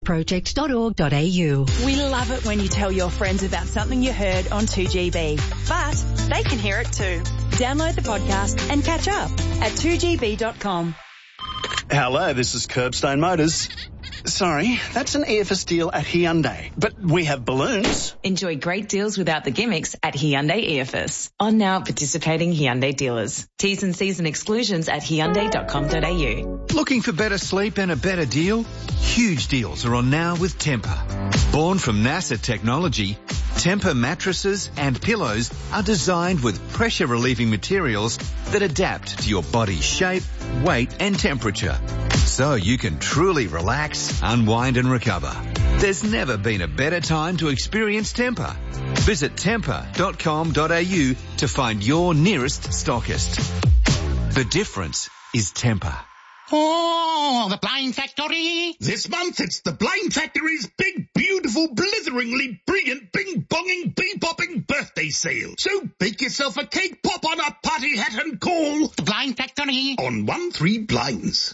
Project.org.au. We love it when you tell your friends about something you heard on 2GB, but they can hear it too. Download the podcast and catch up at 2gb.com. Hello, this is Curbstone Motors. Sorry, that's an EFS deal at Hyundai, but we have balloons. Enjoy great deals without the gimmicks at Hyundai EFS. On now at participating Hyundai dealers. T's and C's and exclusions at hyundai.com.au. Looking for better sleep and a better deal? Huge deals are on now with Tempur. Born from NASA technology, Tempur mattresses and pillows are designed with pressure-relieving materials that adapt to your body's shape, weight and temperature, so you can truly relax, unwind and recover. There's never been a better time to experience Tempur. Visit tempur.com.au to find your nearest stockist. The difference is Tempur. Oh, the Blind Factory. This month it's the Blind Factory's big, beautiful, blitheringly brilliant, bing-bonging, bee-bopping birthday sale. So bake yourself a cake, pop on a party hat and call the Blind Factory on 13 Blinds.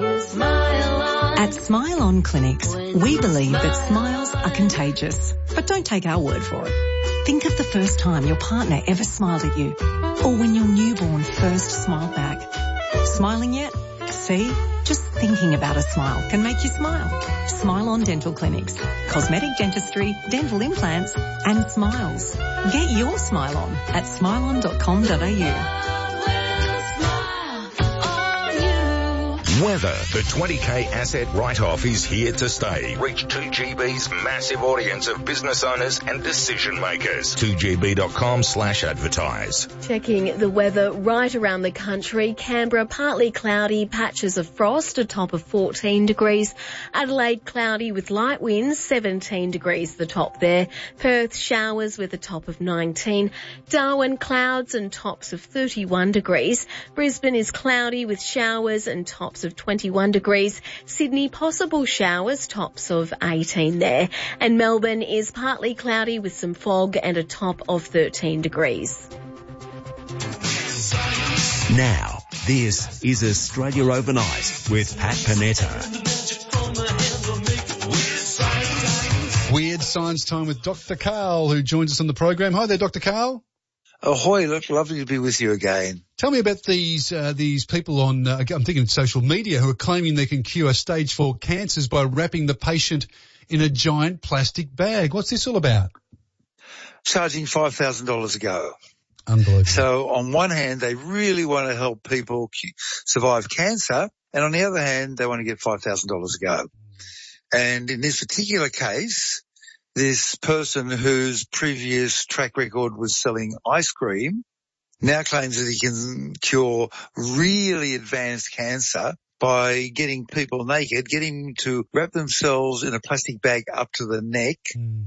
At Smile On Clinics, we believe that smiles are contagious. But don't take our word for it. Think of the first time your partner ever smiled at you, or when your newborn first smiled back. Smiling yet? See? Just thinking about a smile can make you smile. Smile On Dental Clinics. Cosmetic dentistry, dental implants and smiles. Get your smile on at smileon.com.au. Weather. The 20K asset write-off is here to stay. Reach 2GB's massive audience of business owners and decision makers. 2gb.com/advertise. Checking the weather right around the country. Canberra, partly cloudy, patches of frost, a top of 14 degrees. Adelaide, cloudy with light winds, 17 degrees the top there. Perth, showers with a top of 19. Darwin, clouds and tops of 31 degrees. Brisbane is cloudy with showers and tops of 21 degrees. Sydney, possible showers, tops of 18 there. And Melbourne is partly cloudy with some fog and a top of 13 degrees. Now, this is Australia Overnight with Pat Panetta. Weird Science Time with Dr. Karl, who joins us on the program. Hi there, Dr. Karl. Ahoy, look, lovely to be with you again. Tell me about these people on, I'm thinking of social media, who are claiming they can cure stage 4 cancers by wrapping the patient in a giant plastic bag. What's this all about? Charging $5,000 a go. Unbelievable. So on one hand, they really want to help people survive cancer, and on the other hand, they want to get $5,000 a go. And in this particular case, this person whose previous track record was selling ice cream now claims that he can cure really advanced cancer by getting people naked, getting them to wrap themselves in a plastic bag up to the neck,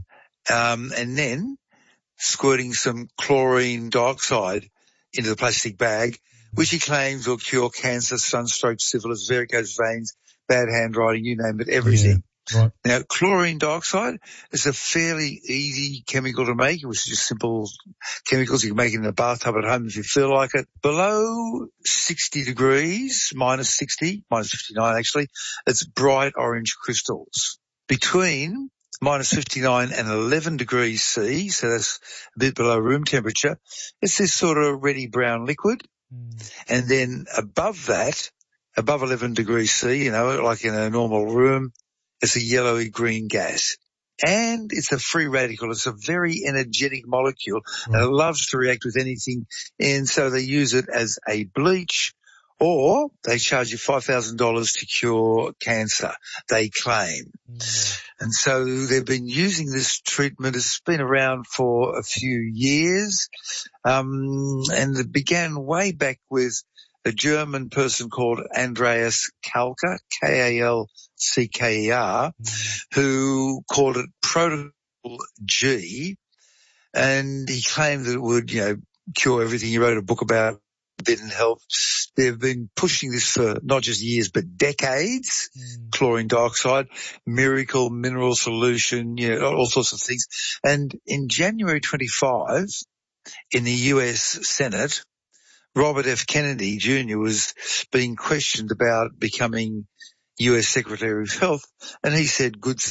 and then squirting some chlorine dioxide into the plastic bag, which he claims will cure cancer, sunstroke, syphilis, varicose veins, bad handwriting, you name it, everything. Yeah. Right. Now, chlorine dioxide is a fairly easy chemical to make, which is just simple chemicals you can make in a bathtub at home if you feel like it. Below 60 degrees, minus 60, minus 59 actually, it's bright orange crystals. Between minus 59 and 11 degrees C, so that's a bit below room temperature, it's this sort of reddy brown liquid. And then above that, above 11 degrees C, you know, like in a normal room, it's a yellowy green gas. And it's a free radical. It's a very energetic molecule and it loves to react with anything. And so they use it as a bleach, or they charge you $5,000 to cure cancer, they claim. And so they've been using this treatment. It's been around for a few years. And it began way back with a German person called Andreas Kalker, Kalcker, who called it Protocol G, and he claimed that it would, you know, cure everything. He wrote a book about it, didn't help. They've been pushing this for not just years, but decades. Chlorine dioxide, miracle mineral solution, you know, all sorts of things. And in January 25, in the US Senate, Robert F. Kennedy Jr. was being questioned about becoming US Secretary of Health, and he said good